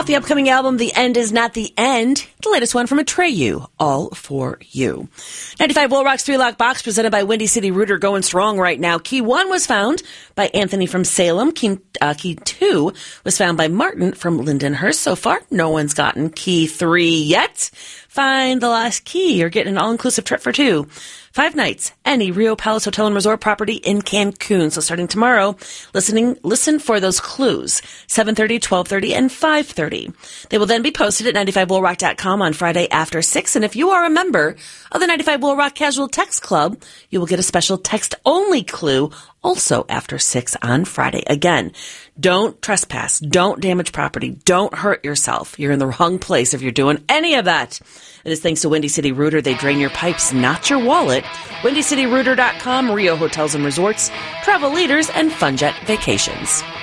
Off the upcoming album, The End Is Not the End, the latest one from Atreyu, All For You. 95 Will Rock's 3-Lock Box, presented by Windy City Rooter, going strong right now. Key 1 was found by Anthony from Salem. Key 2 was found by Martin from Lindenhurst. So far, no one's gotten Key 3 yet. Find the last key. You're getting an all-inclusive trip for 2. 5 nights, any Rio Palace Hotel and Resort property in Cancun. So starting tomorrow, listen for those clues. 7:30, 12:30, and 5:30. They will then be posted at 95willrock.com on Friday after 6. And if you are a member of the 95 Will Rock Casual Text Club, you will get a special text-only clue also after 6 on Friday. Again, don't trespass. Don't damage property. Don't hurt yourself. You're in the wrong place if you're doing any of that. It is thanks to Windy City Rooter. They drain your pipes, not your wallet. WindyCityRooter.com, Rio Hotels and Resorts, travel leaders, and Funjet Vacations.